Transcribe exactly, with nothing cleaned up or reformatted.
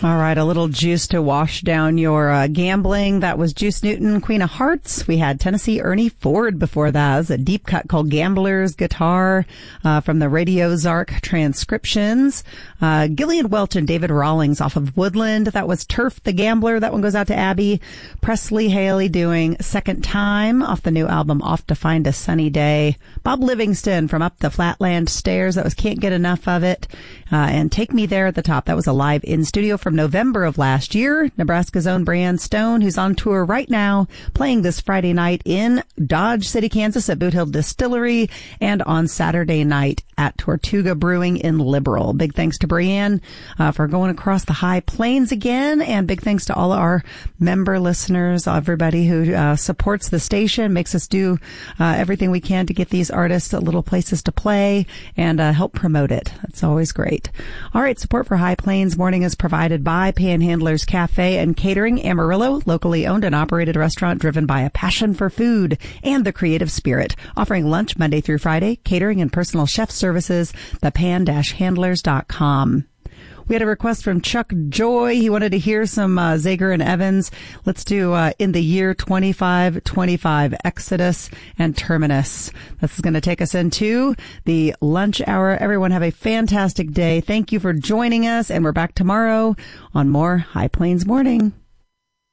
All right, a little juice to wash down your uh, gambling. That was Juice Newton, Queen of Hearts. We had Tennessee Ernie Ford before that. It was a deep cut called Gambler's Guitar uh, from the Radio Zark transcriptions. Uh, Gillian Welch and David Rawlings off of Woodland. That was Turf the Gambler. That one goes out to Abby. Presley Haley doing Second Time off the new album Off to Find a Sunny Day. Bob Livingston from Up the Flatland Stairs. That was Can't Get Enough of It. Uh, and Take Me There at the top. That was a live in studio from November of last year. Nebraska's own Brian Stone, who's on tour right now, playing this Friday night in Dodge City, Kansas at Boot Hill Distillery, and on Saturday night at Tortuga Brewing in Liberal. Big thanks to Brianne uh, for going across the High Plains again, and big thanks to all of our member listeners, everybody who uh, supports the station, makes us do uh, everything we can to get these artists little places to play and uh, help promote it. That's always great. All right, support for High Plains Morning is provided by Panhandlers Cafe and Catering, Amarillo, locally owned and operated restaurant driven by a passion for food and the creative spirit, offering lunch Monday through Friday, catering and personal chef services, the pan dash handlers dot com. We had a request from Chuck Joy. He wanted to hear some uh, Zager and Evans. Let's do uh, In the Year twenty-five twenty-five, Exodus and Terminus. This is going to take us into the lunch hour. Everyone have a fantastic day. Thank you for joining us, and we're back tomorrow on more High Plains Morning.